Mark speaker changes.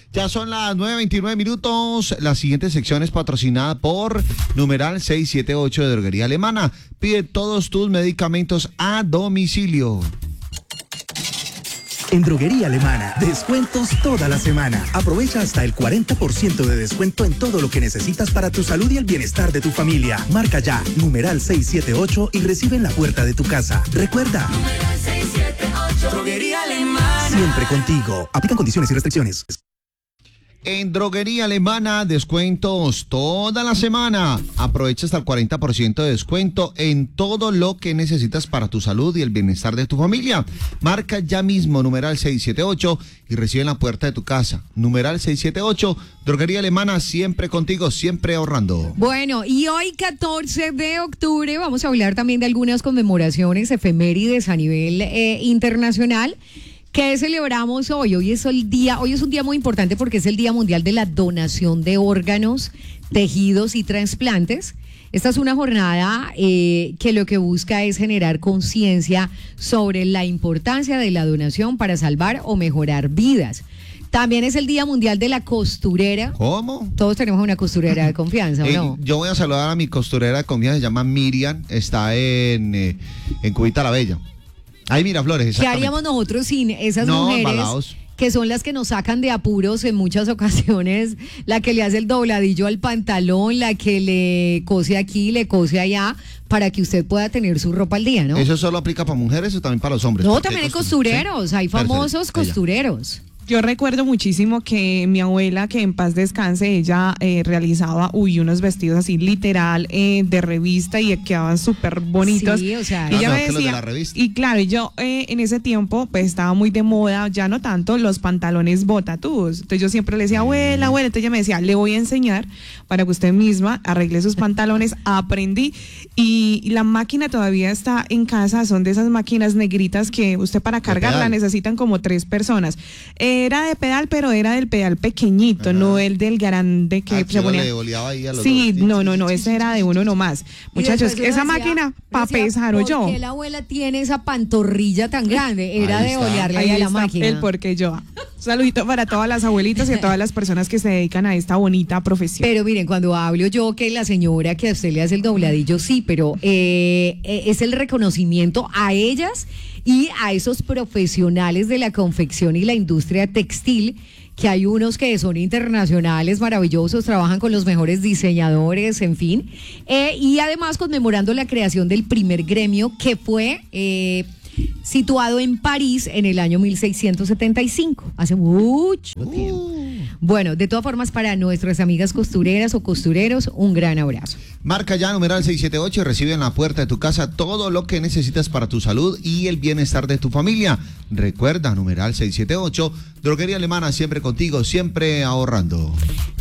Speaker 1: Ya son las 9:29. La siguiente sección es patrocinada por numeral 678 de Droguería Alemana. Pide todos tus medicamentos a domicilio.
Speaker 2: En Droguería Alemana, descuentos toda la semana. Aprovecha hasta el 40% de descuento en todo lo que necesitas para tu salud y el bienestar de tu familia. Marca ya, numeral 678 y recibe en la puerta de tu casa. Recuerda,
Speaker 3: numeral 678, Droguería Alemana.
Speaker 2: Siempre contigo. Aplican condiciones y restricciones.
Speaker 1: En Droguería Alemana, descuentos toda la semana. Aprovecha hasta el 40% de descuento en todo lo que necesitas para tu salud y el bienestar de tu familia. Marca ya mismo numeral 678 y recibe en la puerta de tu casa. Numeral 678, Droguería Alemana, siempre contigo, siempre ahorrando.
Speaker 4: Bueno, y hoy 14 de octubre vamos a hablar también de algunas conmemoraciones efemérides a nivel internacional. ¿Qué celebramos hoy? Hoy es un día muy importante porque es el Día Mundial de la Donación de Órganos, Tejidos y Trasplantes. Esta es una jornada que lo que busca es generar conciencia sobre la importancia de la donación para salvar o mejorar vidas. También es el Día Mundial de la Costurera.
Speaker 1: ¿Cómo?
Speaker 4: Todos tenemos una costurera de confianza, ¿o no?
Speaker 1: Yo voy a saludar a mi costurera de confianza, se llama Miriam, está en Cubita la Bella. Ahí Miraflores,
Speaker 4: ¿Qué haríamos nosotros sin esas mujeres
Speaker 1: embalados,
Speaker 4: que son las que nos sacan de apuros en muchas ocasiones? La que le hace el dobladillo al pantalón, la que le cose aquí, le cose allá, para que usted pueda tener su ropa al día, ¿no?
Speaker 1: ¿Eso solo aplica para mujeres o también para los hombres?
Speaker 4: No, también hay costureros, ¿sí? Hay famosos
Speaker 1: Perfecto.
Speaker 4: costureros.
Speaker 5: Yo recuerdo muchísimo que mi abuela, que en paz descanse, ella realizaba unos vestidos así literal de revista y quedaban súper bonitos.
Speaker 4: Sí, o sea,
Speaker 5: y ella me
Speaker 1: los de
Speaker 5: decía,
Speaker 1: la revista.
Speaker 5: y claro, yo en ese tiempo pues estaba muy de moda, ya no tanto los pantalones botatúos. Entonces yo siempre le decía, abuela, entonces ella me decía, le voy a enseñar para que usted misma arregle sus pantalones. Aprendí y la máquina todavía está en casa, son de esas máquinas negritas que usted para cargarla
Speaker 1: pedal.
Speaker 5: necesitan como 3 personas. Era de pedal, pero era del pedal pequeñito, no el del grande que se ponía.
Speaker 1: le oleaba ahí a los
Speaker 5: Sí,
Speaker 1: dos.
Speaker 5: no, ese era de uno nomás.
Speaker 4: Y
Speaker 5: Muchachos,
Speaker 4: después
Speaker 5: esa
Speaker 4: uno decía-
Speaker 5: máquina para
Speaker 4: decía,
Speaker 5: pesar o yo.
Speaker 4: ¿por qué la abuela tiene esa pantorrilla tan grande? Era
Speaker 1: Ahí
Speaker 4: de
Speaker 1: está.
Speaker 4: olearle
Speaker 5: Ahí
Speaker 4: a la
Speaker 5: está
Speaker 4: máquina.
Speaker 5: el porque yo. Un saludito para todas las abuelitas y a todas las personas que se dedican a esta bonita profesión.
Speaker 4: Pero miren, cuando hablo yo que la señora que a usted le hace el dobladillo, sí, pero es el reconocimiento a ellas y a esos profesionales de la confección y la industria textil, que hay unos que son internacionales, maravillosos, trabajan con los mejores diseñadores, en fin, y además conmemorando la creación del primer gremio que fue situado en París en el año 1675, hace mucho tiempo. Bueno, de todas formas, para nuestras amigas costureras o costureros, un gran abrazo.
Speaker 1: Marca ya numeral 678 y recibe en la puerta de tu casa todo lo que necesitas para tu salud y el bienestar de tu familia. Recuerda, numeral 678, Droguería Alemana, siempre contigo, siempre ahorrando.